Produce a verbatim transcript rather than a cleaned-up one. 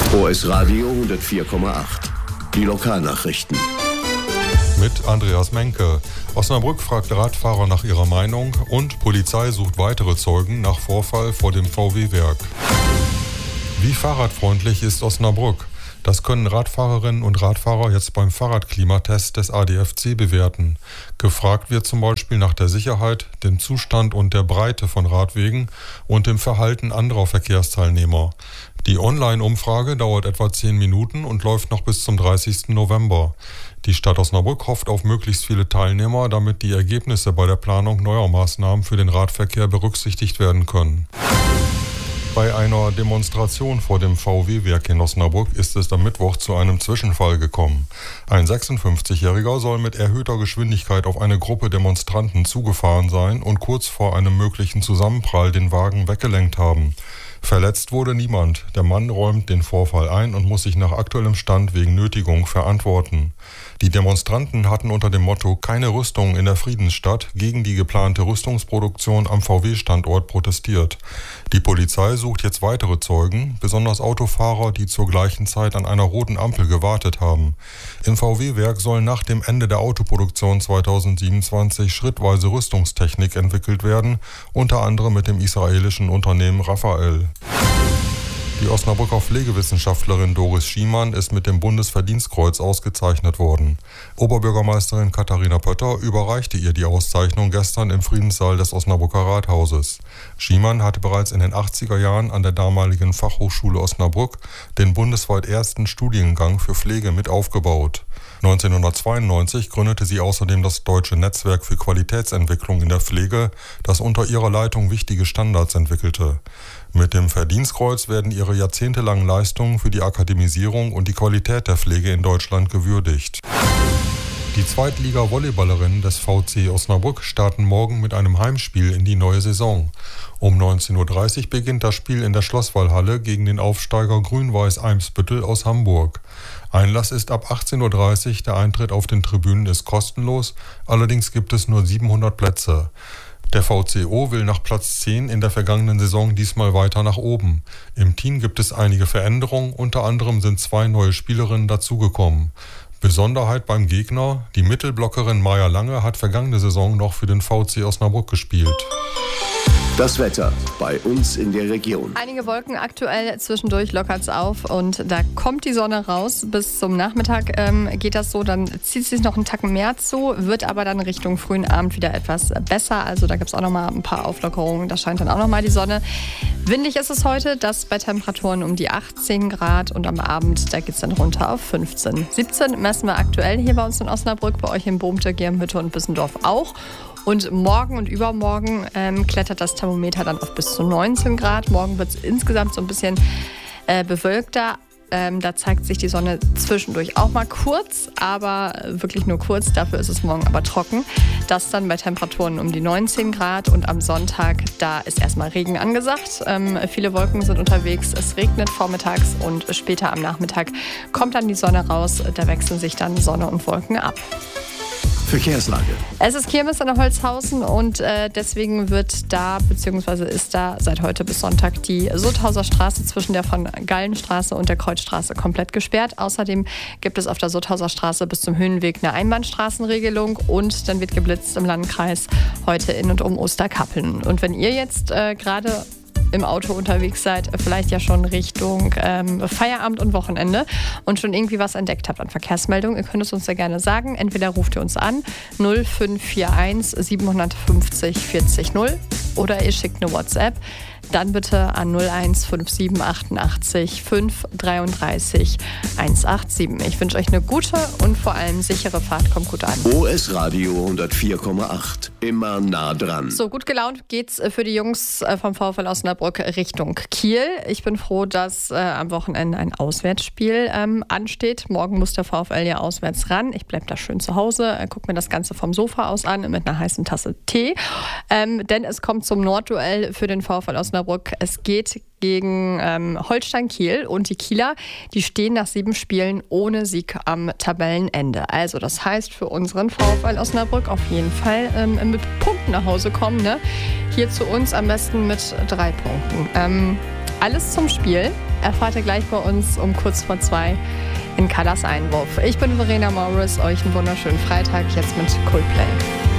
O S Radio hundertvier Komma acht. Die Lokalnachrichten. Mit Andreas Menke. Osnabrück fragt Radfahrer nach ihrer Meinung und Polizei sucht weitere Zeugen nach Vorfall vor dem V W-Werk. Wie fahrradfreundlich ist Osnabrück? Das können Radfahrerinnen und Radfahrer jetzt beim Fahrradklimatest des A D F C bewerten. Gefragt wird zum Beispiel nach der Sicherheit, dem Zustand und der Breite von Radwegen und dem Verhalten anderer Verkehrsteilnehmer. Die Online-Umfrage dauert etwa zehn Minuten und läuft noch bis zum dreißigsten November. Die Stadt Osnabrück hofft auf möglichst viele Teilnehmer, damit die Ergebnisse bei der Planung neuer Maßnahmen für den Radverkehr berücksichtigt werden können. Bei einer Demonstration vor dem V W-Werk in Osnabrück ist es am Mittwoch zu einem Zwischenfall gekommen. Ein sechsundfünfzigjähriger soll mit erhöhter Geschwindigkeit auf eine Gruppe Demonstranten zugefahren sein und kurz vor einem möglichen Zusammenprall den Wagen weggelenkt haben. Verletzt wurde niemand. Der Mann räumt den Vorfall ein und muss sich nach aktuellem Stand wegen Nötigung verantworten. Die Demonstranten hatten unter dem Motto "Keine Rüstung in der Friedensstadt" gegen die geplante Rüstungsproduktion am V W-Standort protestiert. Die Polizei sucht jetzt weitere Zeugen, besonders Autofahrer, die zur gleichen Zeit an einer roten Ampel gewartet haben. Im V W-Werk soll nach dem Ende der Autoproduktion zweitausendsiebenundzwanzig schrittweise Rüstungstechnik entwickelt werden, unter anderem mit dem israelischen Unternehmen Rafael. Die Osnabrücker Pflegewissenschaftlerin Doris Schiemann ist mit dem Bundesverdienstkreuz ausgezeichnet worden. Oberbürgermeisterin Katharina Pötter überreichte ihr die Auszeichnung gestern im Friedenssaal des Osnabrücker Rathauses. Schiemann hatte bereits in den achtziger Jahren an der damaligen Fachhochschule Osnabrück den bundesweit ersten Studiengang für Pflege mit aufgebaut. neunzehnhundertzweiundneunzig gründete sie außerdem das Deutsche Netzwerk für Qualitätsentwicklung in der Pflege, das unter ihrer Leitung wichtige Standards entwickelte. Mit dem Verdienstkreuz werden ihre jahrzehntelangen Leistungen für die Akademisierung und die Qualität der Pflege in Deutschland gewürdigt. Die Zweitliga-Volleyballerinnen des V C Osnabrück starten morgen mit einem Heimspiel in die neue Saison. Um neunzehn Uhr dreißig beginnt das Spiel in der Schlosswallhalle gegen den Aufsteiger Grün-Weiß Eimsbüttel aus Hamburg. Einlass ist ab achtzehn Uhr dreißig, der Eintritt auf den Tribünen ist kostenlos, allerdings gibt es nur siebenhundert Plätze. Der V C O will nach Platz zehn in der vergangenen Saison diesmal weiter nach oben. Im Team gibt es einige Veränderungen, unter anderem sind zwei neue Spielerinnen dazugekommen. Besonderheit beim Gegner: die Mittelblockerin Maja Lange hat vergangene Saison noch für den V C Osnabrück gespielt. Das Wetter bei uns in der Region. Einige Wolken aktuell, zwischendurch lockert es auf und da kommt die Sonne raus. Bis zum Nachmittag ähm, geht das so, dann zieht es sich noch einen Tacken mehr zu, wird aber dann Richtung frühen Abend wieder etwas besser. Also da gibt es auch noch mal ein paar Auflockerungen, da scheint dann auch noch mal die Sonne. Windig ist es heute, das bei Temperaturen um die achtzehn Grad und am Abend, da geht es dann runter auf fünfzehn. siebzehn messen wir aktuell hier bei uns in Osnabrück, bei euch in Bohmte, Germhütte und Bissendorf auch. Und morgen und übermorgen ähm, klettert das Thermometer dann auf bis zu neunzehn Grad. Morgen wird es insgesamt so ein bisschen äh, bewölkter. Ähm, da zeigt sich die Sonne zwischendurch auch mal kurz, aber wirklich nur kurz. Dafür ist es morgen aber trocken. Das dann bei Temperaturen um die neunzehn Grad. Und am Sonntag, da ist erstmal Regen angesagt. Ähm, viele Wolken sind unterwegs. Es regnet vormittags und später am Nachmittag kommt dann die Sonne raus. Da wechseln sich dann Sonne und Wolken ab. Verkehrslage. Es ist Kirmes in der Holzhausen und äh, deswegen wird da, beziehungsweise ist da seit heute bis Sonntag die Sutthauser Straße zwischen der von Gallenstraße und der Kreuzstraße komplett gesperrt. Außerdem gibt es auf der Sutthauser Straße bis zum Höhenweg eine Einbahnstraßenregelung und dann wird geblitzt im Landkreis heute in und um Osterkappeln. Und wenn ihr jetzt äh, gerade im Auto unterwegs seid, vielleicht ja schon Richtung ähm, Feierabend und Wochenende und schon irgendwie was entdeckt habt an Verkehrsmeldungen, ihr könnt es uns sehr gerne sagen. Entweder ruft ihr uns an null fünf vier eins sieben fünf null vierzig null oder ihr schickt eine WhatsApp. Dann bitte an null eins fünf sieben achtundachtzig fünf dreiunddreißig hundertsiebenundachtzig. Ich wünsche euch eine gute und vor allem sichere Fahrt. Kommt gut an. O S Radio hundertvier Komma acht. Immer nah dran. So, gut gelaunt geht's für die Jungs vom VfL Osnabrück Richtung Kiel. Ich bin froh, dass äh, am Wochenende ein Auswärtsspiel ähm, ansteht. Morgen muss der VfL ja auswärts ran. Ich bleibe da schön zu Hause, äh, gucke mir das Ganze vom Sofa aus an mit einer heißen Tasse Tee. Ähm, denn es kommt zum Nordduell für den VfL Osnabrück. Es geht gegen ähm, Holstein Kiel und die Kieler, die stehen nach sieben Spielen ohne Sieg am Tabellenende. Also das heißt für unseren VfL Osnabrück auf jeden Fall ähm, mit Punkten nach Hause kommen. Ne? Hier zu uns am besten mit drei Punkten. Ähm, Alles zum Spiel erfahrt ihr gleich bei uns um kurz vor zwei in Kadas Einwurf. Ich bin Verena Morris, euch einen wunderschönen Freitag jetzt mit Coldplay.